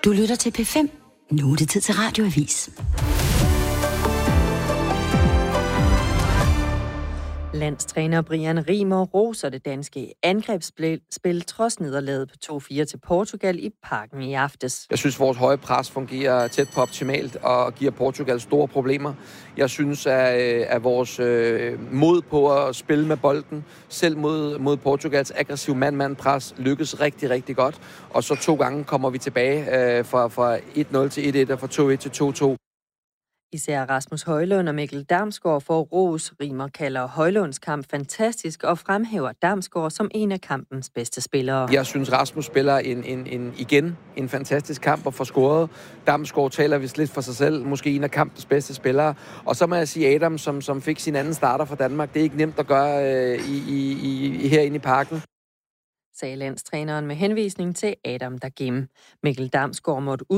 Du lytter til P5. Nu er det tid til Radioavis. Landstræner Brian Riemer roser det danske angrebsspil trods nederlaget på 2-4 til Portugal i Parken i aftes. Jeg synes, vores høje pres fungerer tæt på optimalt og giver Portugal store problemer. Jeg synes, at vores mod på at spille med bolden, selv mod Portugals aggressiv mand-mand-pres, lykkes rigtig, rigtig godt. Og så 2 gange kommer vi tilbage fra 1-0 til 1-1 og fra 2-1 til 2-2. Især Rasmus Højlund og Mikkel Damsgaard får ros. Riemer kalder Højlunds kamp fantastisk og fremhæver Damsgaard som en af kampens bedste spillere. Jeg synes, Rasmus spiller igen en fantastisk kamp og får scoret. Damsgaard taler vist lidt for sig selv, måske en af kampens bedste spillere. Og så må jeg sige Adam, som fik sin anden starter for Danmark. Det er ikke nemt at gøre herinde i Parken, sagde landstræneren med henvisning til Adam Dagim. Mikkel Damsgaard måtte